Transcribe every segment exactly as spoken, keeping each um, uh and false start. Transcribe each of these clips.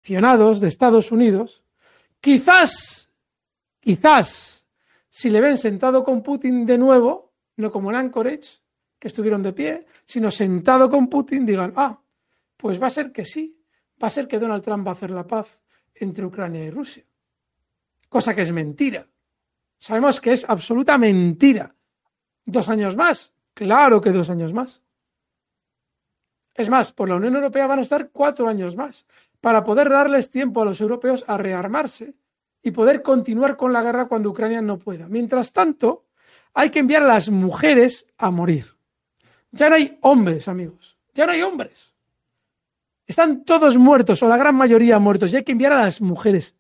aficionados de Estados Unidos, quizás, quizás, si le ven sentado con Putin de nuevo, no como en Anchorage, que estuvieron de pie, sino sentado con Putin, digan, ah, pues va a ser que sí, va a ser que Donald Trump va a hacer la paz entre Ucrania y Rusia. Cosa que es mentira. Sabemos que es absoluta mentira. ¿Dos años más? Claro que dos años más. Es más, por la Unión Europea van a estar cuatro años más para poder darles tiempo a los europeos a rearmarse y poder continuar con la guerra cuando Ucrania no pueda. Mientras tanto, hay que enviar a las mujeres a morir. Ya no hay hombres, amigos. Ya no hay hombres. Están todos muertos, o la gran mayoría muertos, y hay que enviar a las mujeres.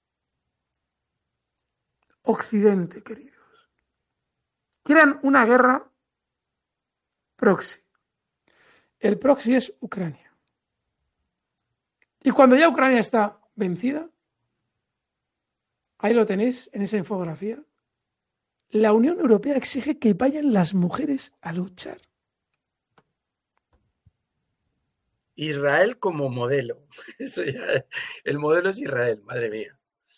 Occidente, queridos. Quieren una guerra proxy. El proxy es Ucrania. Y cuando ya Ucrania está vencida, ahí lo tenéis en esa infografía, la Unión Europea exige que vayan las mujeres a luchar. Israel como modelo. Eso ya, el modelo es Israel, madre mía.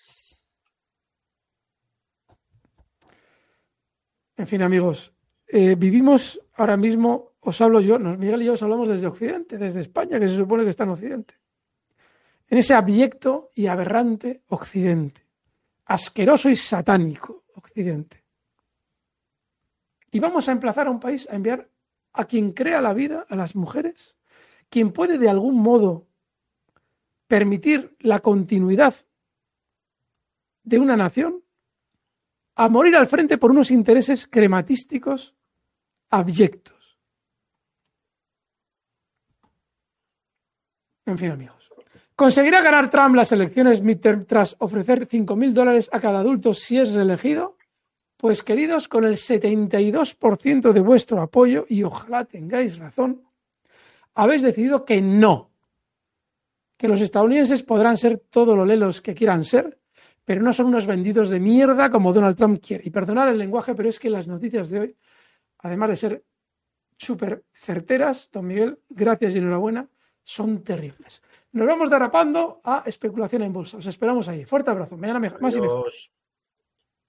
En fin, amigos, eh, vivimos ahora mismo, os hablo yo, Miguel y yo os hablamos desde Occidente, desde España, que se supone que está en Occidente. En ese abyecto y aberrante Occidente. Asqueroso y satánico Occidente. Y vamos a emplazar a un país a enviar a quien crea la vida, a las mujeres, quien puede de algún modo permitir la continuidad de una nación, a morir al frente por unos intereses crematísticos abyectos. En fin, amigos. ¿Conseguirá ganar Trump las elecciones midterm tras ofrecer cinco mil dólares a cada adulto si es reelegido? Pues, queridos, con el setenta y dos por ciento de vuestro apoyo, y ojalá tengáis razón, habéis decidido que no. Que los estadounidenses podrán ser todo lo lelos que quieran ser, pero no son unos vendidos de mierda como Donald Trump quiere. Y perdonad el lenguaje, pero es que las noticias de hoy, además de ser súper certeras, don Miguel, gracias y enhorabuena, son terribles. Nos vamos derrapando a especulación en bolsa. Os esperamos ahí. Fuerte abrazo. Mañana más y mejor.